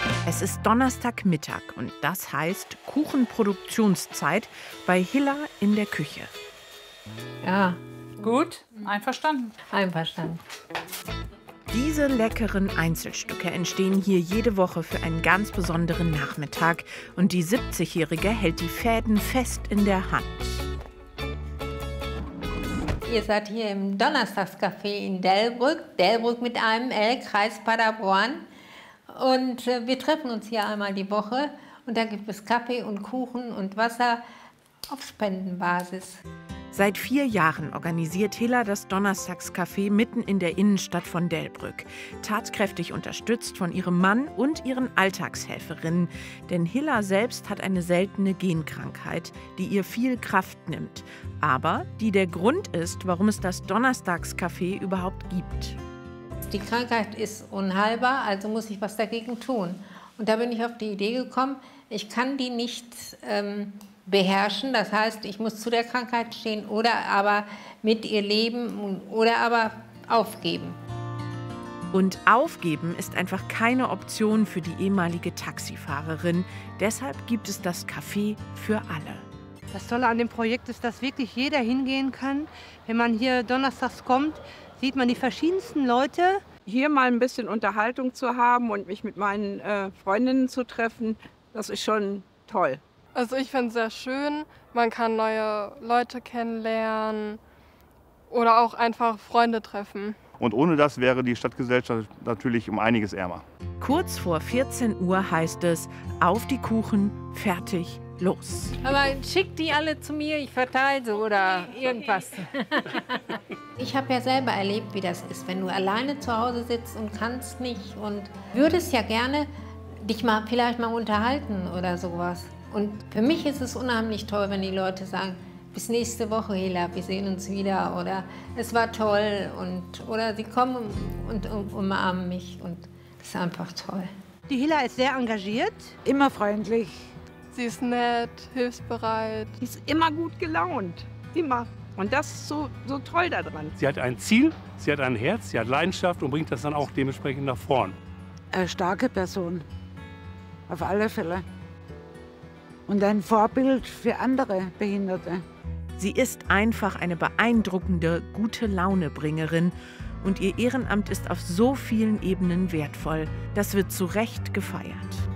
Es ist Donnerstagmittag und das heißt Kuchenproduktionszeit bei Hilla in der Küche. Ja, Gut, einverstanden. einverstanden. Diese leckeren Einzelstücke entstehen hier jede Woche für einen ganz besonderen Nachmittag. Und die 70-Jährige hält die Fäden fest in der Hand. Ihr seid hier im Donnerstagscafé in Delbrück. Delbrück mit einem L, Kreis Paderborn. Und wir treffen uns hier einmal die Woche. Und da gibt es Kaffee und Kuchen und Wasser auf Spendenbasis. Seit 4 Jahren organisiert Hilla das Donnerstagscafé mitten in der Innenstadt von Delbrück. Tatkräftig unterstützt von ihrem Mann und ihren Alltagshelferinnen. Denn Hilla selbst hat eine seltene Genkrankheit, die ihr viel Kraft nimmt. Aber die der Grund ist, warum es das Donnerstagscafé überhaupt gibt. Die Krankheit ist unheilbar, also muss ich was dagegen tun. Und da bin ich auf die Idee gekommen, ich kann die nicht beherrschen. Das heißt, ich muss zu der Krankheit stehen oder aber mit ihr leben oder aber aufgeben. Und aufgeben ist einfach keine Option für die ehemalige Taxifahrerin. Deshalb gibt es das Café für alle. Das Tolle an dem Projekt ist, dass wirklich jeder hingehen kann. Wenn man hier donnerstags kommt, sieht man die verschiedensten Leute. Hier mal ein bisschen Unterhaltung zu haben und mich mit meinen Freundinnen zu treffen, das ist schon toll. Also ich finde es sehr schön, man kann neue Leute kennenlernen oder auch einfach Freunde treffen. Und ohne das wäre die Stadtgesellschaft natürlich um einiges ärmer. Kurz vor 14 Uhr heißt es, auf die Kuchen, fertig, los. Aber schickt die alle zu mir, ich verteile sie oder irgendwas. Ich habe ja selber erlebt, wie das ist, wenn du alleine zu Hause sitzt und kannst nicht und würdest ja gerne dich vielleicht mal unterhalten oder sowas. Und für mich ist es unheimlich toll, wenn die Leute sagen, bis nächste Woche, Hilla, wir sehen uns wieder oder es war toll oder sie kommen und umarmen mich und das ist einfach toll. Die Hilla ist sehr engagiert. Immer freundlich, Sie ist nett, hilfsbereit. die ist immer gut gelaunt, immer. Und das ist so toll daran. Sie hat ein Ziel, sie hat ein Herz, sie hat Leidenschaft und bringt das dann auch dementsprechend nach vorn. Eine starke Person, auf alle Fälle. Und ein Vorbild für andere Behinderte. Sie ist einfach eine beeindruckende, gute Launebringerin. Und ihr Ehrenamt ist auf so vielen Ebenen wertvoll. Das wird zu Recht gefeiert.